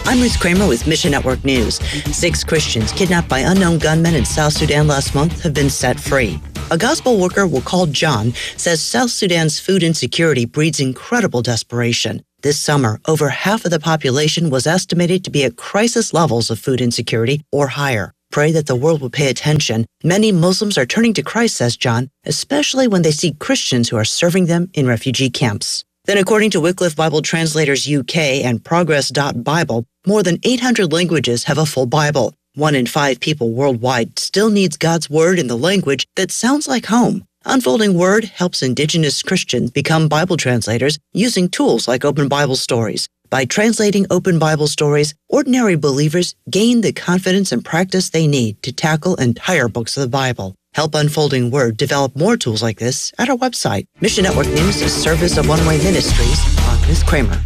I'm Ruth Kramer with Mission Network News. 6 Christians kidnapped by unknown gunmen in South Sudan last month have been set free. A gospel worker we'll call John says South Sudan's food insecurity breeds incredible desperation. This summer, over half of the population was estimated to be at crisis levels of food insecurity or higher. Pray that the world will pay attention. Many Muslims are turning to Christ, says John, especially when they see Christians who are serving them in refugee camps. Then, according to Wycliffe Bible Translators UK and Progress.Bible, more than 800 languages have a full Bible. 1 in 5 people worldwide still needs God's Word in the language that sounds like home. Unfolding Word helps Indigenous Christians become Bible translators using tools like Open Bible Stories. By translating Open Bible Stories, ordinary believers gain the confidence and practice they need to tackle entire books of the Bible. Help Unfolding Word develop more tools like this at our website. Mission Network News is service of One Way Ministries. I'm Ruth Kramer.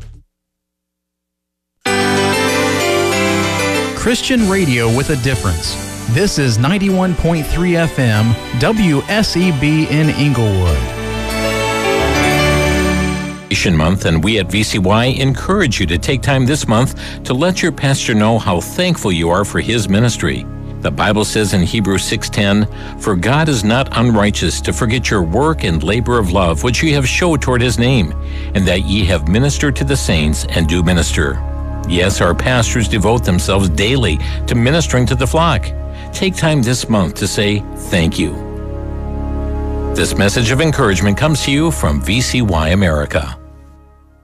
Christian radio with a difference. This is 91.3 FM, WSEB in Inglewood. Month, and we at VCY encourage you to take time this month to let your pastor know how thankful you are for his ministry. The Bible says in Hebrews 6:10, "For God is not unrighteous to forget your work and labor of love which ye have showed toward his name, and that ye have ministered to the saints and do minister." Yes, our pastors devote themselves daily to ministering to the flock. Take time this month to say thank you. This message of encouragement comes to you from VCY America.